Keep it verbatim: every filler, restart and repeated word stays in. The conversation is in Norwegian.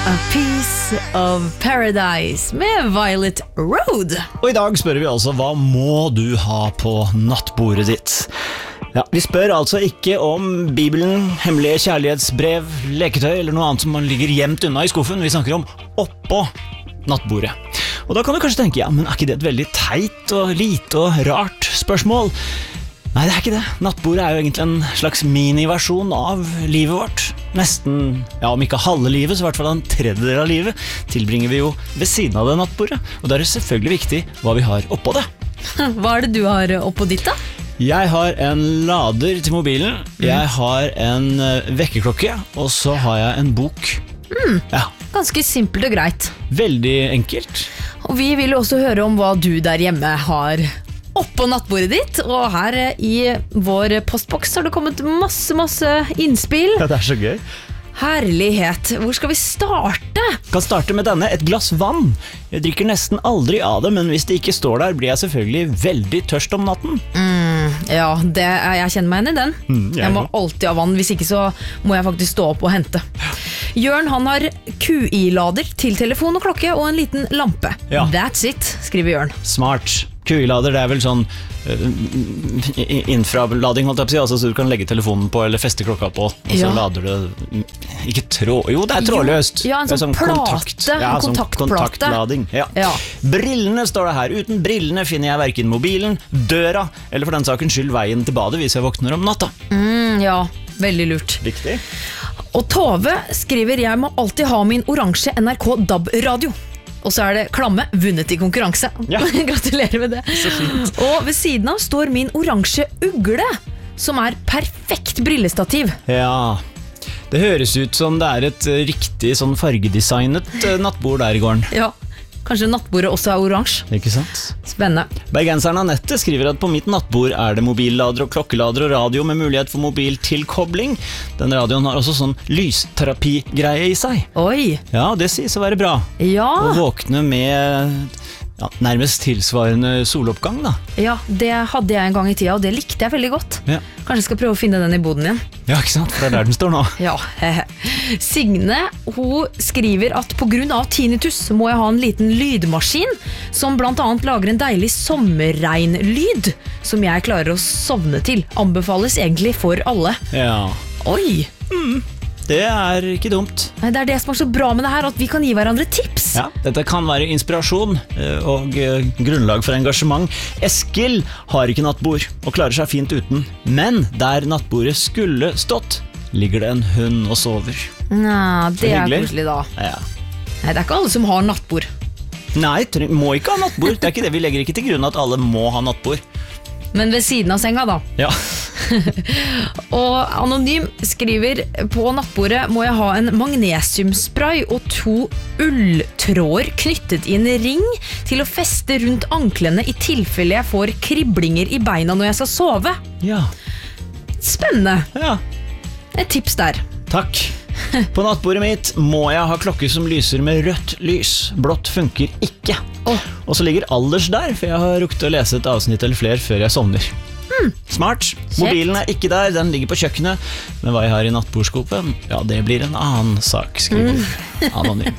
A Piece of Paradise med Violet Road. Og i dag spør vi altså, hva må du ha på nattbordet ditt? Ja, vi spør altså ikke om Bibelen, hemmelige kjærlighetsbrev, leketøy eller noe annet som man ligger gjemt unna i skuffen. Vi snakker om oppå nattbordet. Og da kan du kanskje tenke, ja, men er ikke det et veldig teit og lite og rart spørsmål? Nei, det er ikke det. Nattbordet er jo egentlig en slags miniversjon av livet vårt. Nesten, ja, om ikke halve livet, så i hvert fall en tredjedel av livet tilbringer vi jo ved siden av det nattbordet. Og da er det selvfølgelig viktig hva vi har oppå det. Hva er det du har oppå ditt da? Jeg har en lader til mobilen, jeg har en vekkerklokke, og så har jeg en bok. Mm. Ja. Ganske simpelt og greit. Veldig enkelt. Og vi vil også høre om hva du der hjemme har oppå nattbordet ditt. Og her i vår postboks har det kommet masse, masse innspill. Ja, det er så gøy. Herlighet, hvor skal vi starte? Kan starte med denne, et glass vann. Jeg drikker nesten aldri av det, men hvis det ikke står der, blir jeg selvfølgelig veldig tørst om natten. Mm, ja, det er, jeg kjenner meg igjen i den. Mm, jeg, jeg må alltid ha vann, hvis ikke så må jeg faktisk stå opp og hente. Jørn, han har Q I-lader til telefon og klokke og en liten lampe. Ja. That's it, skriver Jørn. Smart. Q I-lader, det er vel sånn uh, infralading, holdt jeg på å si, altså så du kan legge telefonen på eller feste klokka på, og så Ja. lader det ikke tråd, jo det er trådløst. Jo, ja, en Det er sånn plate, kontakt, ja, en sånn kontaktplate. kontaktlading. Ja. Ja. Brillene står det her, uten brillene finner jeg hverken mobilen, døra, eller for den sakens skyld veien til badet hvis jeg våkner om natta. Mm, ja, veldig lurt. Viktig. Og Tove skriver, jeg må alltid ha min oransje N R K D A B-radio. Og så er det klamme, vunnet i konkurranse. Ja. Gratulerer med det. Så fint. Og ved siden av står min oransje ugle, som er perfekt brillestativ. Ja, det høres ut som det er et eh, riktig sånn fargedesignet eh, nattbord der i gården. Ja, kanskje nattbordet også er oransje. Ikke sant? Spennende. Bergenseren Annette skriver at på mitt nattbord er det mobillader og klokkelader og radio med mulighet for mobiltilkobling. Den radioen har også sånn lysterapigreie i seg. Oi, Ja, det sies å være bra. ja, Å våkne med ja, nærmest tilsvarende soloppgang da. ja, det hadde jeg en gang i tida, og det likte jeg veldig godt. Ja, Kanskje jeg skal prøve å finne den i boden igjen. ja ikke sant? For det er der den står nå. Ja, Signe, hun skriver at på grunn av tinnitus må jeg ha en liten lydmaskin som blant annet lager en deilig sommerregnlyd som jeg klarer å sovne til. Anbefales egentlig for alle. Ja, Oi, det er ikke dumt. Nei, det er det som er så bra med det her, at vi kan gi hverandre tips. Ja, dette kan være inspirasjon eh, og eh, grunnlag for engasjement. Eskil har ikke nattbord og klarer seg fint uten. Men der nattbordet skulle stått, ligger det en hund og sover. Nei, det er hyggelig. koselig da. Ja. Nei, det er ikke alle som har nattbord. Nei, treng- må ikke ha nattbord. Det er ikke det. Vi legger ikke til grunn at alle må ha nattbord. Men ved siden av senga da. Ja. Og Anonym skriver, på nattbordet må jeg ha en magnesiumspray og to ulltråder knyttet i en ring til å feste rundt anklene i tilfelle jeg får kriblinger i beina når jeg skal sove. Ja. Spennende. Ja. Et tips der. Takk. På nattbordet mitt må jeg ha klokke som lyser med rødt lys. Blått funker ikke. Åh. Og så ligger alders der, for jeg har rukket å lese et avsnitt eller flere før jeg sovner. Smart. Mobilen er ikke der, den ligger på kjøkkenet. Men hva jeg har i nattbordskåpet, ja, det blir en annen sak, skriver Anonym.